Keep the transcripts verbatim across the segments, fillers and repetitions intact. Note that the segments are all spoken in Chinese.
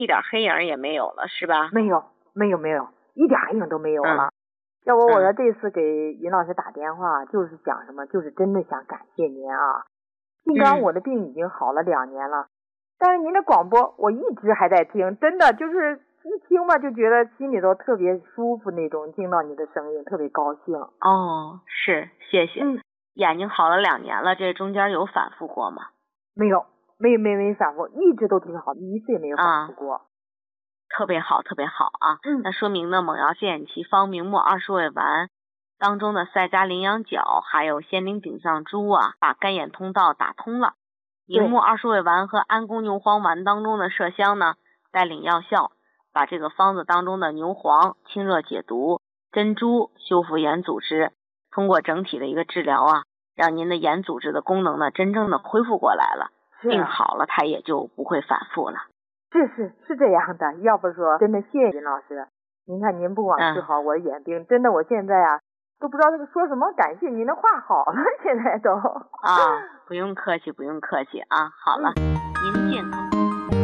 一点黑影也没有了，是吧？ 没有，没有，没有，一点黑影都没有了。 嗯、 要不我要这次给尹老师打电话，就是想什么，就是真的想感谢您啊。尽管我的病已经好了两年了，嗯、但是您的广播我一直还在听，真的就是一听吧，就觉得心里头特别舒服那种，听到你的声音特别高兴。 哦，是，谢谢。 嗯， 眼睛好了两年了，这中间有反复过吗？ 没有，没没没反复，一直都挺好，一次也没有反复过。啊， 特别好，特别好啊！ 嗯， 那说明呢，猛药健奇方明目二十味丸当中的赛加羚羊角还有仙灵顶上珠啊，把干眼通道打通了。明目二十味丸和安宫牛黄丸当中的麝香呢，带领药效，把这个方子当中的牛黄清热解毒，珍珠修复眼组织，通过整体的一个治疗啊，让您的眼组织的功能呢，真正的恢复过来了。病好了，它也就不会反复了。 是是是这样的，要不说真的谢谢尹老师。您看您不光治好我的眼病，嗯、真的我现在啊都不知道这个说什么，感谢您的话好了，现在都啊，不用客气，不用客气啊。好了，嗯、您健康。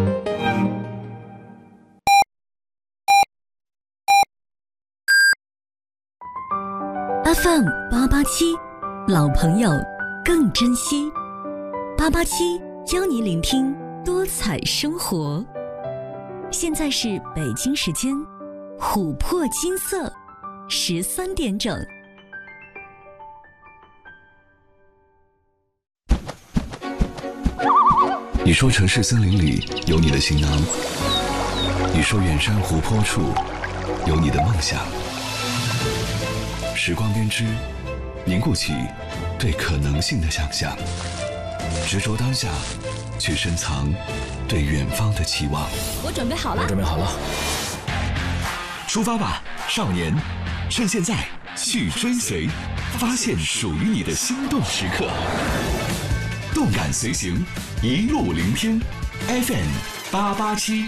F M 八八七，老朋友更珍惜。八八七教你聆听多彩生活。现在是北京时间琥珀金色十三点整。 你说城市森林里有你的行囊，你说远山湖泊处有你的梦想。时光编织，凝固起对可能性的想象，执着当下，去深藏对远方的期望。 我准备好了， 我准备好了，出发吧，少年！趁现在去追随，发现属于你的心动时刻。动感随行，一路聆听 F M 八八七。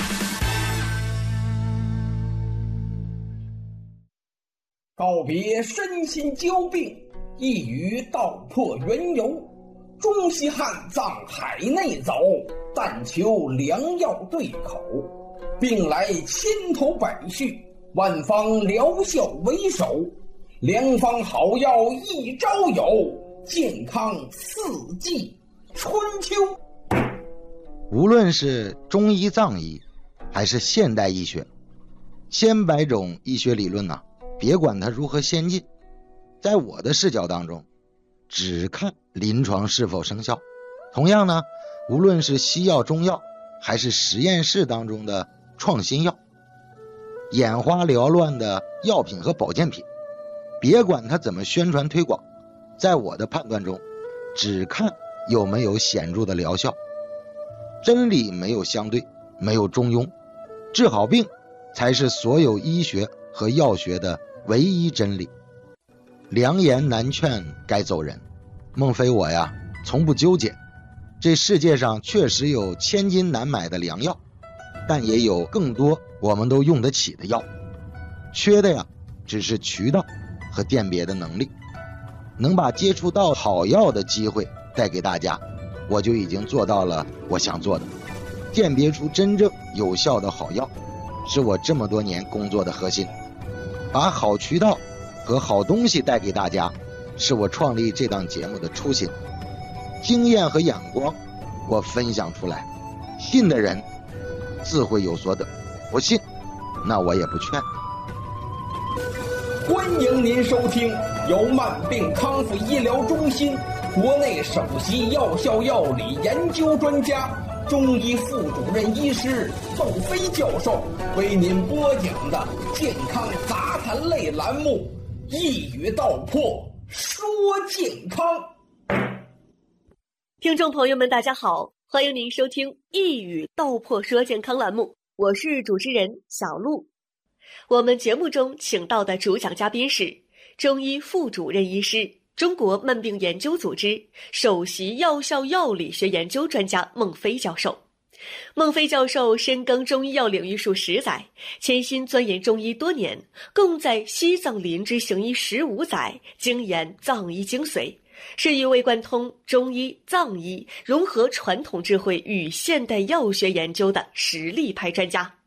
告别身心交病，一语道破缘由。中西汉藏海内走，但求良药对口。病来千头百绪，万方疗效为首。良方好药一朝有，健康四季春秋。 无论是中医藏医还是现代医学，千百种医学理论呢、啊，别管它如何先进，在我的视角当中只看临床是否生效。同样呢，无论是西药中药还是实验室当中的创新药，眼花缭乱的药品和保健品，别管它怎么宣传推广，在我的判断中只看有没有显著的疗效。真理没有相对，没有中庸，治好病才是所有医学和药学的唯一真理。良言难劝该走人，孟非我呀从不纠结。这世界上确实有千金难买的良药，但也有更多我们都用得起的药，缺的呀只是渠道和辨别的能力。能把接触到好药的机会带给大家，我就已经做到了我想做的。鉴别出真正有效的好药，是我这么多年工作的核心。把好渠道和好东西带给大家，是我创立这档节目的初心。经验和眼光我分享出来，信的人自会有所得，不信那我也不劝。 欢迎您收听由慢病康复医疗中心国内首席药效药理研究专家、中医副主任医师孟非教授为您播讲的健康杂谈类栏目《一语道破说健康》。 听众朋友们大家好，欢迎您收听《一语道破说健康》栏目，我是主持人小璐。我们节目中请到的主讲嘉宾是中医副主任医师、中国慢病研究组织首席药效药理学研究专家孟非教授。孟非教授深耕中医药领域数十载，潜心钻研中医多年，共在西藏林芝行医十五载，精研藏医精髓，是一位贯通中医、藏医，融合传统智慧与现代药学研究的实力派专家。